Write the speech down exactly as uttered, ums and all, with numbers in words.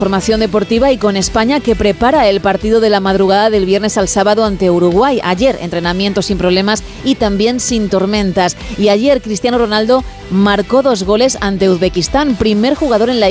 Formación deportiva y con España, que prepara el partido de la madrugada del viernes al sábado ante Uruguay. Ayer entrenamiento sin problemas y también sin tormentas. Y ayer Cristiano Ronaldo marcó dos goles ante Uzbekistán, primer jugador en la